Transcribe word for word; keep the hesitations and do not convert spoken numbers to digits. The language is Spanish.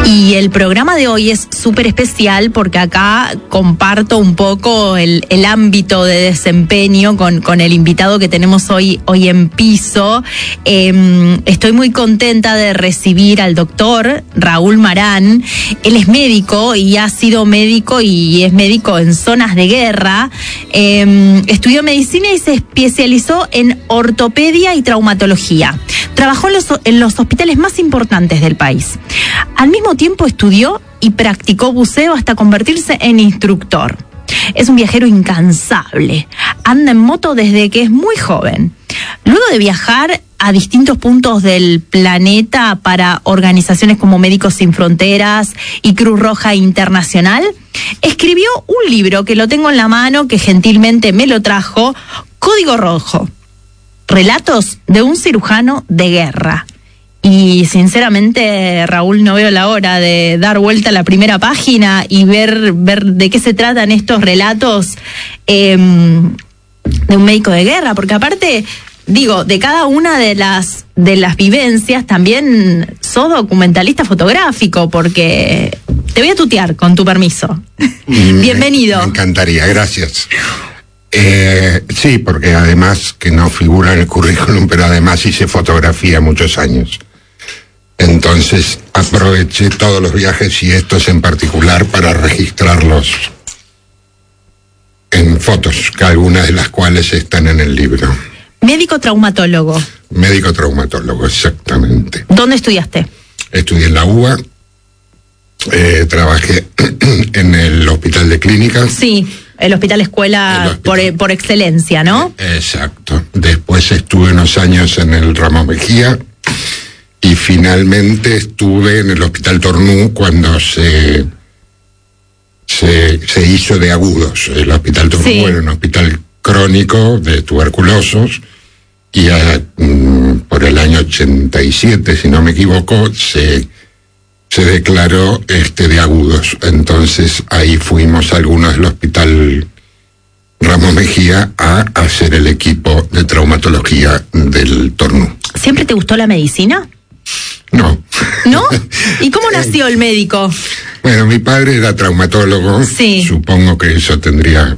Y el programa de hoy es súper especial porque acá comparto un poco el, el ámbito de desempeño con, con el invitado que tenemos hoy, hoy en piso. Eh, estoy muy contenta de recibir al doctor Raúl Marán. Él es médico y ha sido médico y es médico en zonas de guerra. Eh, estudió medicina y se especializó en ortopedia y traumatología. Trabajó en los, en los hospitales más importantes del país. Al mismo tiempo estudió y practicó buceo hasta convertirse en instructor. Es un viajero incansable. Anda en moto desde que es muy joven. Luego de viajar a distintos puntos del planeta para organizaciones como Médicos Sin Fronteras y Cruz Roja Internacional, escribió un libro que lo tengo en la mano, que gentilmente me lo trajo, Código Rojo. Relatos de un cirujano de guerra. Y sinceramente, Raúl, no veo la hora de dar vuelta a la primera página y ver, ver de qué se tratan estos relatos eh, de un médico de guerra, porque aparte, digo, de cada una de las, de las vivencias también sos documentalista fotográfico, porque te voy a tutear, con tu permiso. Mm, Bienvenido. Me encantaría, gracias. Eh, sí, porque además, que no figura en el currículum, pero además hice fotografía muchos años. Entonces aproveché todos los viajes y estos en particular para registrarlos en fotos, que algunas de las cuales están en el libro. Médico traumatólogo. Médico traumatólogo, exactamente. ¿Dónde estudiaste? Estudié en la U B A, eh, trabajé en el Hospital de Clínicas. Sí, el Hospital Escuela el hospital. Por, por excelencia, ¿no? Exacto. Después estuve unos años en el Ramos Mejía. Y finalmente estuve en el Hospital Tornú cuando se, se, se hizo de agudos. El Hospital Tornú sí. Era un hospital crónico de tuberculosos y a, mm, por el año ochenta y siete, si no me equivoco, se, se declaró este de agudos. Entonces ahí fuimos algunos del Hospital Ramos Mejía a hacer el equipo de traumatología del Tornú. ¿Siempre te gustó la medicina? No. ¿No? ¿Y cómo nació el médico? Bueno, mi padre era traumatólogo. Sí. Supongo que eso tendría